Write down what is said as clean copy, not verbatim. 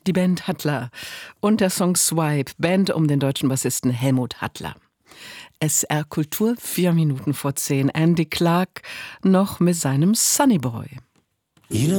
Die Band Hattler und der Song Swipe, Band um den deutschen Bassisten Helmut Hattler. SR Kultur, 10:04. Andy Clark noch mit seinem Sunny Boy.